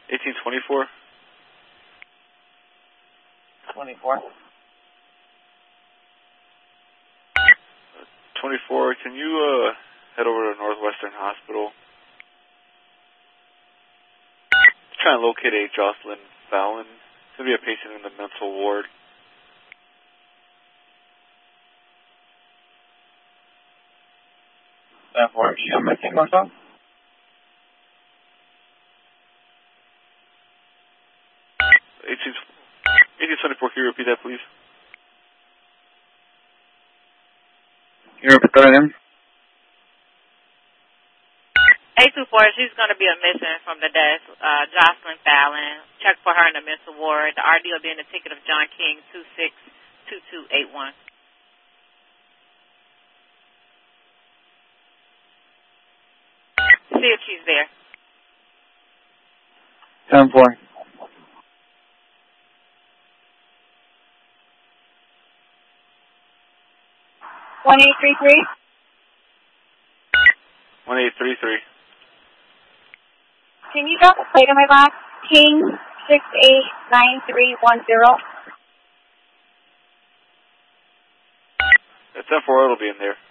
1824. 24. 24, can you head over to Northwestern Hospital? Try and locate a Jocelyn Fallon. It's going to be a patient in the mental ward. That works. You have my thing marked off? 1824, can you repeat that, please? Can you repeat that again? 824, she's going to be a missing from the desk. Jocelyn Fallon. Check for her in the mental ward. The RD will be in the ticket of John King 262281. See if she's there. 10-4. 1833. 1833. Can you drop the plate on my box? King 689310. At 10-4, it'll be in there.